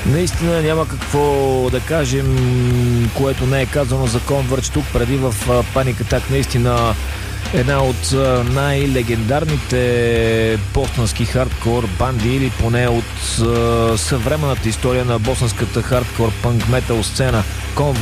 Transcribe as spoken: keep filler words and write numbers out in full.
Наистина няма какво да кажем, което не е казано за Converge тук преди в Panic Attack. Наистина една от най-легендарните боснански хардкор банди, или поне от съвременната история на боснанската хардкор панк метал сцена.